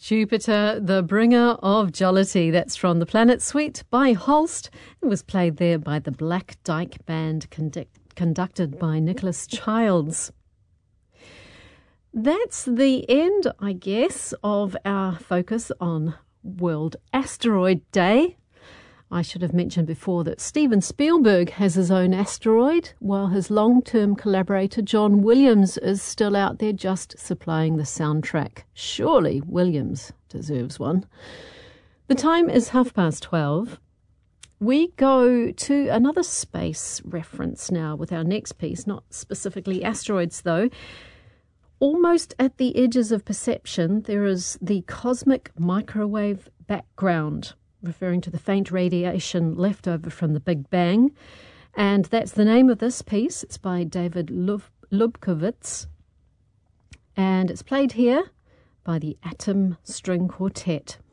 Jupiter, the bringer of jollity. That's from the Planet Suite by Holst. It was played there by the Black Dyke Band, conducted by Nicholas Childs. That's the end, I guess, of our focus on World Asteroid Day. I should have mentioned before that Steven Spielberg has his own asteroid, while his long-term collaborator John Williams is still out there just supplying the soundtrack. Surely Williams deserves one. The time is 12:30. We go to another space reference now with our next piece, not specifically asteroids though. Almost at the edges of perception, there is the cosmic microwave background, referring to the faint radiation left over from the Big Bang. And that's the name of this piece. It's by David Lubkowitz. And it's played here by the Atom String Quartet.